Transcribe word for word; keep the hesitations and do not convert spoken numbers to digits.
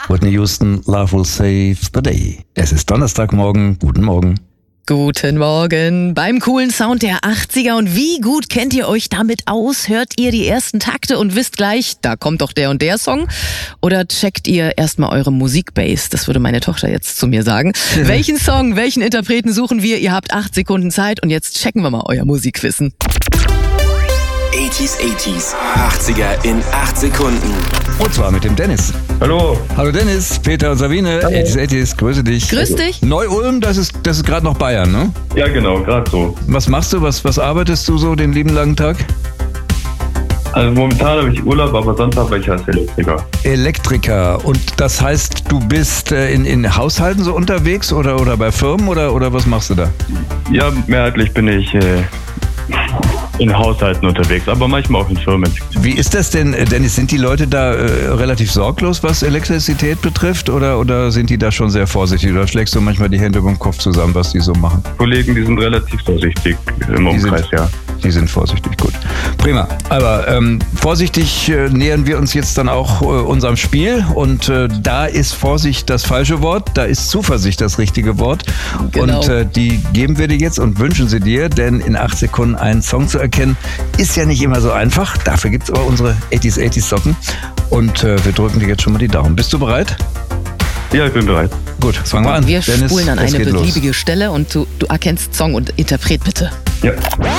Whitney Houston, Love Will Save the Day. Es ist Donnerstagmorgen. Guten Morgen. Guten Morgen beim coolen Sound der achtziger. Und wie gut kennt ihr euch damit aus? Hört ihr die ersten Takte und wisst gleich, da kommt doch der und der Song? Oder checkt ihr erstmal eure Musikbase? Das würde meine Tochter jetzt zu mir sagen. Welchen Song, welchen Interpreten suchen wir? Ihr habt acht Sekunden Zeit und jetzt checken wir mal euer Musikwissen. achtziger, achtziger, achtziger in acht Sekunden. Und zwar mit dem Dennis. Hallo. Hallo Dennis, Peter und Sabine. Hallo. achtziger, achtziger, grüße dich. Grüß dich. Neu-Ulm, das ist, das ist gerade noch Bayern, ne? Ja, genau, gerade so. Was machst du? Was, was arbeitest du so den lieben langen Tag? Also momentan habe ich Urlaub, aber sonst arbeite ich als Elektriker. Elektriker. Und das heißt, du bist äh, in, in Haushalten so unterwegs oder, oder bei Firmen oder, oder was machst du da? Ja, mehrheitlich bin ich äh, in Haushalten unterwegs, aber manchmal auch in Firmen. Wie ist das denn, äh, Dennis? Sind die Leute da äh, relativ sorglos, was Elektrizität betrifft? Oder, oder sind die da schon sehr vorsichtig? Oder schlägst du manchmal die Hände über den Kopf zusammen, was die so machen? Kollegen, die sind relativ vorsichtig im Umkreis, sind, ja. Die sind vorsichtig, gut. Prima. Aber ähm, vorsichtig äh, nähern wir uns jetzt dann auch äh, unserem Spiel. Und äh, da ist Vorsicht das falsche Wort, da ist Zuversicht das richtige Wort. Genau. Und äh, die geben wir dir jetzt und wünschen sie dir, denn in acht Sekunden einen Song zu erkennen, ist ja nicht immer so einfach. Dafür gibt es aber unsere achtziger, achtziger Socken. Und äh, wir drücken dir jetzt schon mal die Daumen. Bist du bereit? Ja, ich bin bereit. Gut, fangen wir an. Wir Dennis, spulen an es eine geht los. beliebige Stelle und du, du erkennst Song und Interpret bitte. Ja.